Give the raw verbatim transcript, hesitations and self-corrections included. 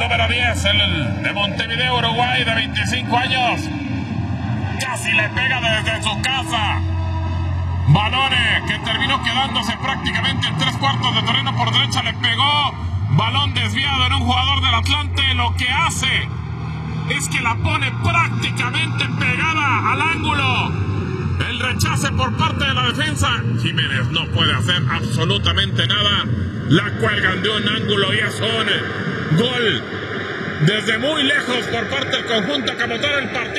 número diez, el de Montevideo, Uruguay, de veinticinco años. Casi le pega desde su casa. Balone que terminó quedándose prácticamente en tres cuartos de terreno por derecha, le pegó. Balón desviado en un jugador del Atlante. Lo que hace es que la pone prácticamente pegada al ángulo. El rechace por parte de la defensa. Jiménez no puede hacer absolutamente nada. La cuelgan de un ángulo y es un gol desde muy lejos por parte del conjunto que motor el partido.